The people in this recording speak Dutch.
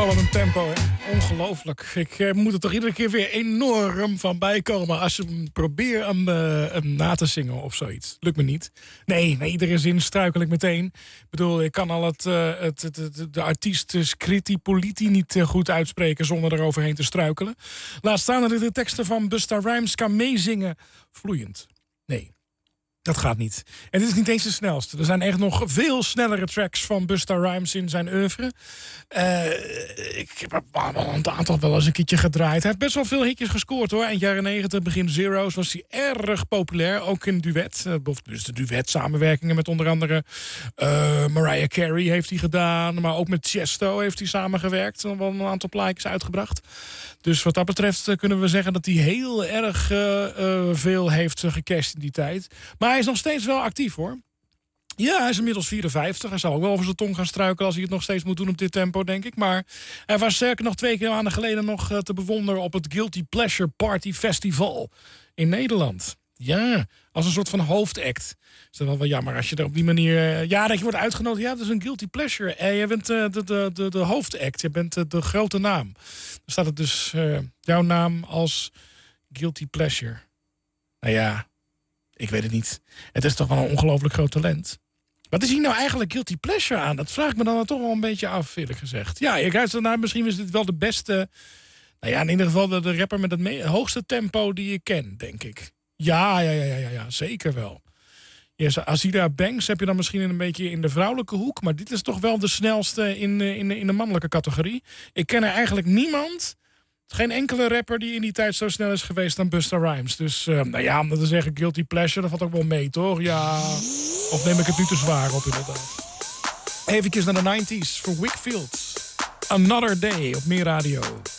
Oh, wat een tempo, hè? Ongelooflijk. Ik moet er toch iedere keer weer enorm van bijkomen als je hem probeert hem na te zingen of zoiets. Lukt me niet. Nee, iedere zin struikel ik meteen. Ik bedoel, ik kan al de artiest Scritti Politti niet goed uitspreken zonder eroverheen te struikelen. Laat staan dat de teksten van Busta Rhymes kan meezingen vloeiend. Nee. Dat gaat niet. En dit is niet eens de snelste. Er zijn echt nog veel snellere tracks van Busta Rhymes in zijn oeuvre. Ik heb een aantal wel eens een keertje gedraaid. Hij heeft best wel veel hitjes gescoord, hoor. Eind jaren 90, begin zero's was hij erg populair. Ook in duet. Dus de duet samenwerkingen met onder andere Mariah Carey heeft hij gedaan. Maar ook met Tiesto heeft hij samengewerkt. En wel een aantal plaatjes uitgebracht. Dus wat dat betreft kunnen we zeggen dat hij heel erg veel heeft gecashed in die tijd. Maar hij is nog steeds wel actief, hoor. Ja, hij is inmiddels 54. Hij zal ook wel over zijn tong gaan struikelen als hij het nog steeds moet doen op dit tempo, denk ik. Maar hij was zeker nog 2 maanden geleden nog te bewonderen op het Guilty Pleasure Party Festival in Nederland. Ja, als een soort van hoofdact. Is dat wel jammer als je er op die manier... dat je wordt uitgenodigd. Ja, dat is een guilty pleasure. Je bent de hoofdact. Je bent de grote naam. Dan staat het dus jouw naam als guilty pleasure. Nou ja, ik weet het niet. Het is toch wel een ongelooflijk groot talent. Wat is hier nou eigenlijk guilty pleasure aan? Dat vraag ik me dan toch wel een beetje af, eerlijk gezegd. Ja, je kijkt ernaar, misschien is dit wel de beste... Nou ja, in ieder geval de rapper met het hoogste tempo die je kent, denk ik. Ja, zeker wel. Ja, Azira Banks heb je dan misschien een beetje in de vrouwelijke hoek... maar dit is toch wel de snelste in de mannelijke categorie. Ik ken er eigenlijk niemand... Geen enkele rapper die in die tijd zo snel is geweest dan Busta Rhymes. Dus, om dat te zeggen, guilty pleasure, dat valt ook wel mee, toch? Ja, of neem ik het nu te zwaar op, inderdaad. Even naar de 90s voor Wickfield. Another Day op Meer Radio.